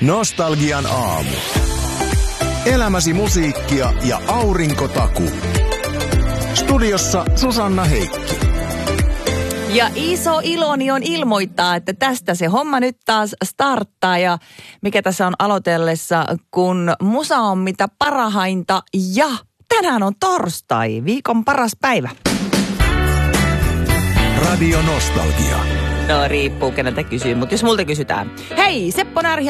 Nostalgian aamu. Elämäsi musiikkia ja aurinkotaku. Studiossa Susanna Heikki. Ja iso iloni on ilmoittaa, että tästä se homma nyt taas starttaa. Ja mikä tässä on aloitellessa, kun musa on mitä parahainta ja tänään on torstai, viikon paras päivä. Radio Nostalgia. No riippuu keneltä kysyy, mutta jos multa kysytään. Hei, Seppo Närhi